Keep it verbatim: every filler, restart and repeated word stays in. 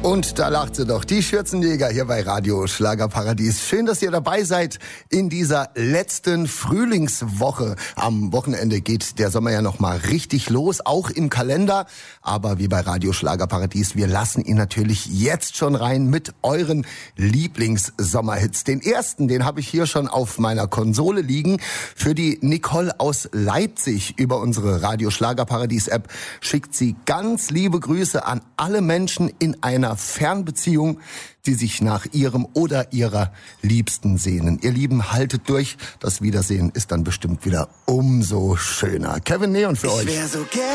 Und da lacht sie doch, die Schürzenjäger hier bei Radio Schlagerparadies. Schön, dass ihr dabei seid in dieser letzten Frühlingswoche. Am Wochenende geht der Sommer ja noch mal richtig los, auch im Kalender. Aber wie bei Radio Schlagerparadies, wir lassen ihn natürlich jetzt schon rein mit euren Lieblings-Sommerhits. Den ersten, den habe ich hier schon auf meiner Konsole liegen. Für die Nicole aus Leipzig über unsere Radio Schlagerparadies-App schickt sie ganz liebe Grüße an alle Menschen in einer Fernbeziehung, die sich nach ihrem oder ihrer Liebsten sehnen. Ihr Lieben, haltet durch. Das Wiedersehen ist dann bestimmt wieder umso schöner. Kevin Neon für euch.